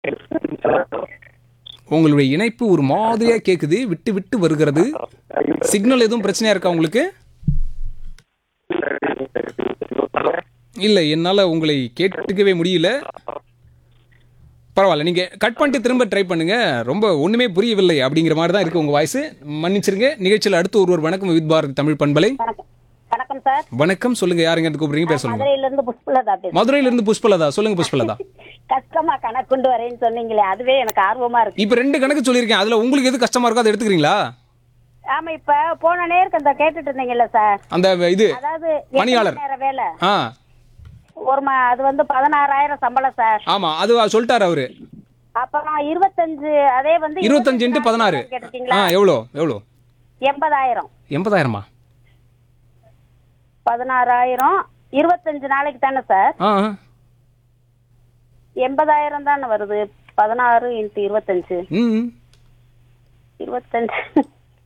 உங்களுடைய இணைப்பு ஒரு மாதிரியா கேக்குது, விட்டு விட்டு வருகிறது. சிக்னல் எதுவும் பிரச்சனையா இருக்கா உங்களுக்கு? இல்ல, என்னால உங்களை கேட்டுக்கவே முடியல. பரவாயில்ல, நீங்க கட் பண்ணிட்டு திரும்ப ட்ரை பண்ணுங்க. ரொம்ப ஒண்ணுமே புரியவில்லை அப்படிங்கிற மாதிரி தான் இருக்கு உங்க வாய்ஸ். மன்னிச்சிருங்க. நிகழ்ச்சியில் அடுத்து ஒருவர். வணக்கம் வித் பாரதி தமிழ் பண்பலை. வணக்கம். வணக்கம் சார். வணக்கம், சொல்லுங்க. யாருங்க இருந்து கூப்பிடுறீங்க? பேர் சொல்லுங்க. மதுரையில இருந்து புஷ்பலதா பேசுறேன். மதுரையில இருந்து புஷ்பலதா. சொல்லுங்க புஷ்பலதா. கஷ்டமா கணக்குண்டு வரேன்னு சொன்னீங்களே, அதுவே எனக்கு ஆர்வமா இருக்கு. இப்ப 2 கணக்கு சொல்லியிருக்கேன். அதுல உங்களுக்கு எது கஷ்டமா இருக்கோ அதை எடுத்துக்கிறீங்களா? ஆமா, இப்ப போன நேருக்கு அந்த கேட்டுட்டு இருந்தீங்கல்ல சார், அந்த இது அதாவது பணியாளர். 8 மணி நேர வேலை ஆ அது வந்து 16,000 சம்பளம் சார். ஆமா, அது சொல்லிட்டாரு அவரு. அப்புறம் 25, அதே வந்து 25 × 16. கேட்டிருக்கீங்களா? எவ்வளோ எவ்வளோ? 80,000. 80,000மா? 16,000 25 நாளைக்கு தானே சார்? 80,000 தானே வருது. 16 × 25 25.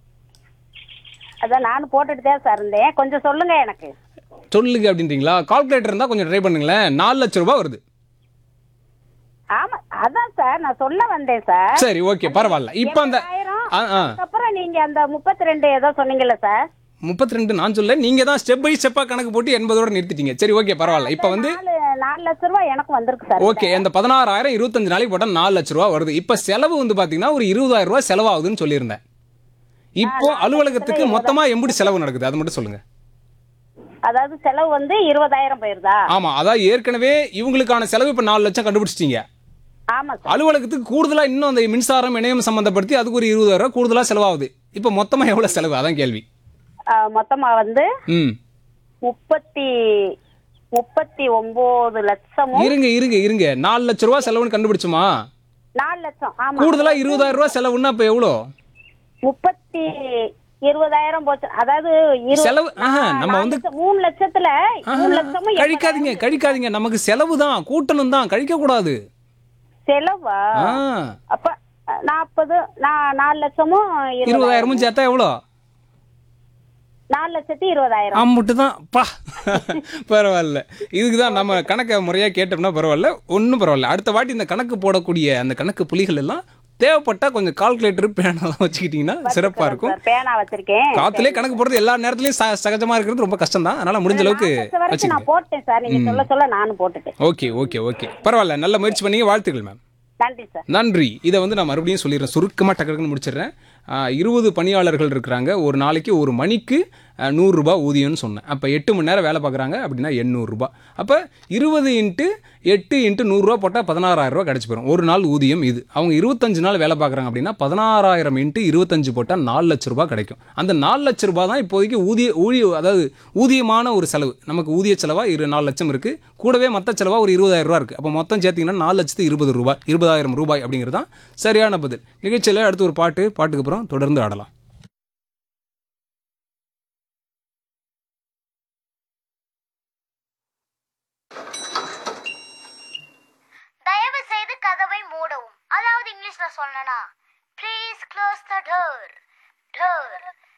அதான் நானும் போட்டுட்டு தான் சார் இருந்தேன். கொஞ்சம் சொல்லுங்க எனக்கு. சொல்லுங்க அப்படின்றீங்களா? கால்குலேட்டர் இருந்தா கொஞ்சம் ட்ரை பண்ணுங்களேன். 4 லட்சம் ரூபாய் வருது. ஆமா, அதான் சார் நான் சொல்ல வந்தேன் சார். சரி, ஓகே, பரவாயில்ல. இப்போ அந்த அப்புறம் நீங்க அந்த 32 ஏதோ சொன்னீங்கல்ல சார். 32 நான் சொல்ல, நீங்க தான் ஸ்டெப் பை ஸ்டெப்பா கணக்கு போட்டு 80ஓட நிறுத்திட்டீங்க. சரி, ஓகே, பரவாயில்ல. இப்போ வந்து 4 லட்சம் ரூபாய் எனக்கு வந்திருக்கு சார். ஓகே, அந்த 16,000 25 நாளைக்கு போட்டா 4 லட்சம் ரூபாய் வருது. இப்போ செலவு வந்து பாத்தீங்கன்னா ஒரு 20,000 ரூபாய் செலவாகுதுன்னு சொல்லியிருந்தேன். இப்போ அலுவலகத்துக்கு மொத்தமா எம்படி செலவு நடக்குது அது மட்டும் சொல்லுங்க. அதாவது செலவு வந்து 20,000 போயிருதா? ஆமா, அதாவது ஏற்கனவே இவங்களுக்கான செலவு இப்ப 4 லட்சம் கண்டுபிடிச்சிட்டீங்க. ஆமா சார். அலுவலகத்துக்கு கூடுதலா இன்னும் அந்த மின்சாரம் இணையம் சம்பந்தப்படுத்தி அதுக்கு ஒரு 20,000 ரூபாய் கூடுதலா செலவாகுது. இப்போ மொத்தமா எவ்வளவு செலவு, அதான் கேள்வி. மொத்தமா வந்து 39 லட்சமும். இருங்க இருங்க இருங்க 4 லட்சம் ரூபாய் செலவுன்னு கண்டுபிடிச்சுமா? 4 லட்சம். ஆமா, கூடுதலா 20,000 ரூபாய் செலவுன்னா அப்ப எவ்வளோ? 20,000 போச்சு. அதாவது செலவு நம்ம வந்து 3 லட்சத்துல 3 லட்சமும் கழிக்காதீங்க. நமக்கு செலவு தான், கூட்டணும் தான், கழிக்க கூடாது. செலவா? அப்ப 4 லட்சமும் 20,000 சேர்த்தா எவ்வளோ? 4,20,000. அம்முட்டுதான் பா. பரவாயில்ல. இதுக்குதான் நம்ம கணக்கை முறையா கேட்டோம்னா பரவாயில்ல, ஒன்றும் பரவாயில்ல. அடுத்த வாட்டி இந்த கணக்கு போடக்கூடிய அந்த கணக்கு புலிகள் எல்லாம் தேவைப்பட்டா கொஞ்சம் கால்குலேட்டர் பேனாலாம் வச்சுக்கிட்டீங்கன்னா சிறப்பா இருக்கும். பேனா வச்சிருக்கேன். காத்துலயே கணக்கு போடுறது எல்லா நேரத்துலயும் சகஜமா இருக்கிறது ரொம்ப கஷ்டம் தான். அதனால முடிஞ்ச அளவுக்கு நான் போட்டேன் சார். நீங்க சொல்ல சொல்ல நானும் போட்டுட்டேன். ஓகே ஓகே ஓகே, பரவாயில்ல. நல்ல முயற்சி பண்ணீங்க, வாழ்த்துக்கள் மேம். நன்றி சார். நன்றி. இதை வந்து நான் மறுபடியும் சொல்லிடுறேன், சுருக்கமாக டக்குன்னு முடிச்சிடுறேன். 20 பணியாளர்கள் இருக்கிறாங்க. ஒரு நாளைக்கு ஒரு மணிக்கு 100 ரூபாய் ஊதியம்னு சொன்னேன். அப்போ 8 மணி நேரம் வேலை பார்க்குறாங்க அப்படின்னா 800 ரூபாய். அப்போ 20 × 8 × 100 ரூபா போட்டால் 16,000 ரூபாய் கிடச்சி போயிடும் ஒரு நாள் ஊதியம். இது அவங்க 25 நாள் வேலை பார்க்குறாங்க அப்படின்னா 16,000 × 25 போட்டால் 4 லட்சம் ரூபாய் கிடைக்கும். அந்த 4 லட்சம் ரூபாய் தான் இப்போதைக்கு அதாவது ஊதியமான ஒரு செலவு. நமக்கு ஊதிய செலவாக 4 லட்சம் இருக்குது. கூடவே மற்ற செலவாக ஒரு 20,000 ரூபா இருக்குது. அப்போ மொத்தம் சேர்த்திங்கன்னா 4,20,000 ரூபாய் அப்படிங்கிறது தான் சரியான பதில். நிகழ்ச்சியில் அடுத்து ஒரு பாட்டுக்கு அப்புறம் தொடர்ந்து ஆடலாம். தயவு செய்து கதவை மூடவும். அதாவது இங்கிலீஷ்ல சொல்லனா, ப்ளீஸ் க்ளோஸ் த டோர்.